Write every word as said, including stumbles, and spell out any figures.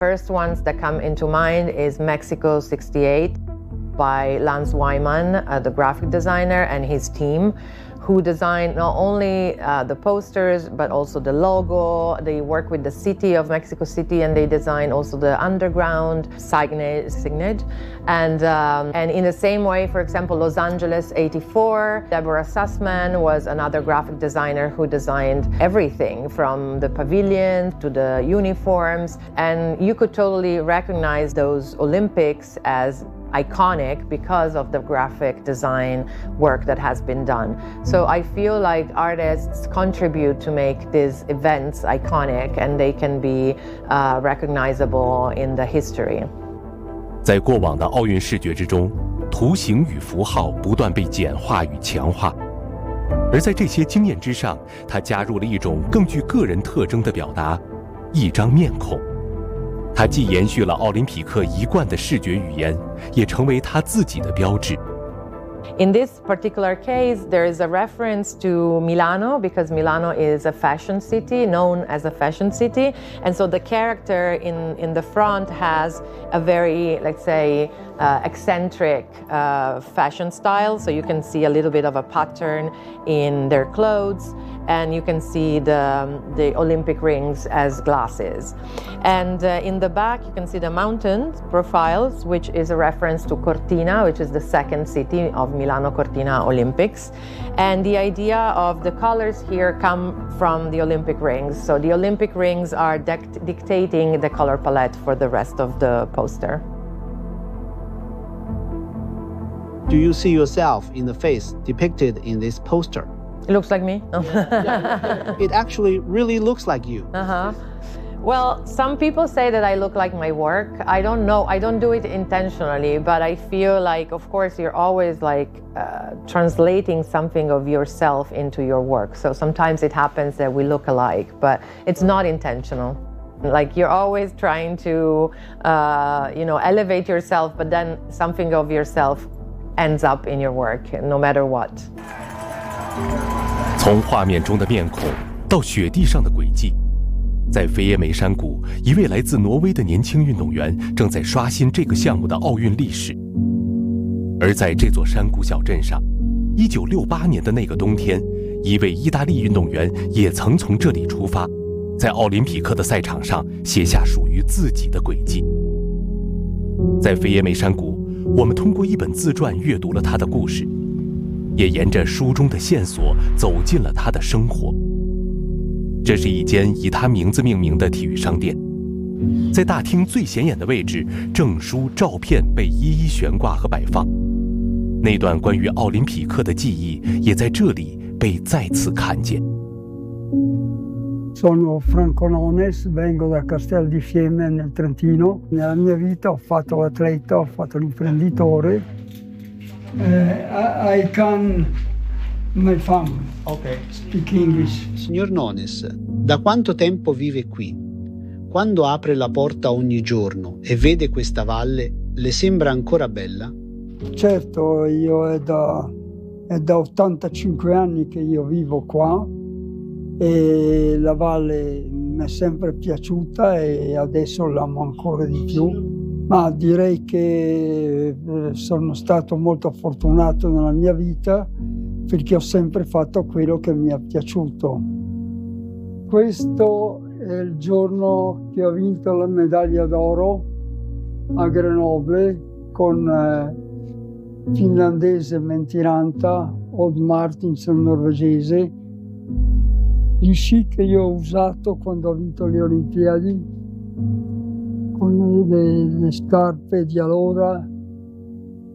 First ones that come into mind is Mexico sixty-eight by Lance Wyman, uh, the graphic designer, and his team, who designed not only uh, the posters, but also the logo. They work with the city of Mexico City, and they design also the underground signage. signage. And, um, and in the same way, for example, Los Angeles eighty-four, Deborah Sussman was another graphic designer who designed everything from the pavilion to the uniforms. And you could totally recognize those Olympics as iconic because of the graphic design work that has been done. So I feel like artists contribute to make these events iconic, and they can be uh, recognizable in the history. 在过往的奥运视觉之中，图形与符号不断被简化与强化，而在这些经验之上，它加入了一种更具个人特征的表达——一张面孔。它既延续了奥林匹克一贯的视觉语言，也成为它自己的标志。 In this particular case, there is a reference to Milano, because Milano is a fashion city, known as a fashion city. And so the character in, in the front has a very, let's say, uh, eccentric uh, fashion style. So you can see a little bit of a pattern in their clothes, and you can see the, the Olympic rings as glasses. And uh, in the back, you can see the mountain profiles, which is a reference to Cortina, which is the second city of Milano Cortina Olympics. And the idea of the colors here come from the Olympic rings. So the Olympic rings are dict- dictating the color palette for the rest of the poster. Do you see yourself in the face depicted in this poster? It looks like me. It actually really looks like you. Uh-huh. Well, some people say that I look like my work. I don't know. I don't do it intentionally, but I feel like, of course, you're always like uh, translating something of yourself into your work. So sometimes it happens that we look alike, but it's not intentional. Like you're always trying to, uh, you know, elevate yourself, but then something of yourself ends up in your work, no matter what. 从画面中的面孔到雪地上的轨迹，在菲耶梅山谷，一位来自挪威的年轻运动员正在刷新这个项目的奥运历史。而在这座山谷小镇上，一九六八年的那个冬天，一位意大利运动员也曾从这里出发，在奥林匹克的赛场上写下属于自己的轨迹。在菲耶梅山谷，我们通过一本自传阅读了他的故事，也沿着书中的线索走进了他的生活。这是一间以他名字命名的体育商店，在大厅最显眼的位置，证书、照片被一一悬挂和摆放。那段关于奥林匹克的记忆也在这里被再次看见。 Sono Franco Nones, vengo da Castel di Fiemme nel Trentino. Nella mia vita ho fatto l'atleta, ho fatto l'imprenditore. Eh, I can my family. Okay. Speak English. Signor Nones, da quanto tempo vive qui? Quando apre la porta ogni giorno e vede questa valle, le sembra ancora bella? Certo, io è da, è da ottantacinque anni che io vivo qua e la valle mi è sempre piaciuta e adesso l'amo ancora di più. Ma direi che sono stato molto fortunato nella mia vita perché ho sempre fatto quello che mi è piaciuto. Questo è il giorno che ho vinto la medaglia d'oro a Grenoble con eh, finlandese Mentiranta, Odd Martinsen norvegese. Gli sci che io ho usato quando ho vinto le Olimpiadi, con le, le scarpe di allora